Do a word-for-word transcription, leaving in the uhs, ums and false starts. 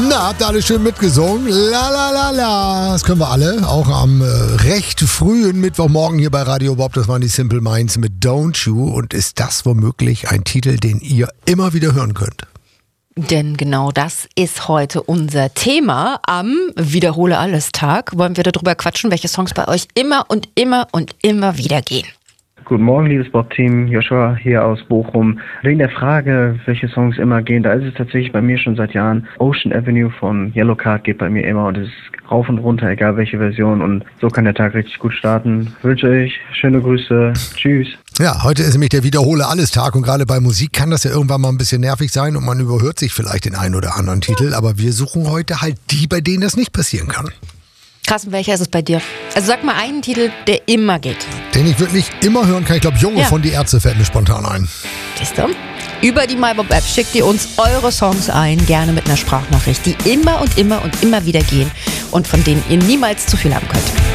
Na, habt ihr alle schön mitgesungen? La la la la. Das können wir alle, auch am äh, recht frühen Mittwochmorgen hier bei Radio Bob. Das waren die Simple Minds mit Don't You. Und ist das womöglich ein Titel, den ihr immer wieder hören könnt? Denn genau das ist heute unser Thema am Wiederhole alles Tag. Wollen wir darüber quatschen, welche Songs bei euch immer und immer und immer wieder gehen. Guten Morgen, liebes Bob-Team. Joshua hier aus Bochum. Wegen der Frage, welche Songs immer gehen, da ist es tatsächlich bei mir schon seit Jahren. Ocean Avenue von Yellowcard geht bei mir immer und es ist rauf und runter, egal welche Version. Und so kann der Tag richtig gut starten. Ich wünsche euch schöne Grüße. Tschüss. Ja, heute ist nämlich der Wiederhole-Alles-Tag und gerade bei Musik kann das ja irgendwann mal ein bisschen nervig sein und man überhört sich vielleicht den einen oder anderen Titel. Aber wir suchen heute halt die, bei denen das nicht passieren kann. Carsten, welcher ist es bei dir? Also sag mal einen Titel, der immer geht. Den ich wirklich immer hören kann. Ich glaube, Junge Ja. von Die Ärzte fällt mir spontan ein. Siehst du? Über die MyBob-App schickt ihr uns eure Songs ein, gerne mit einer Sprachnachricht, die immer und immer und immer wieder gehen und von denen ihr niemals zu viel haben könnt.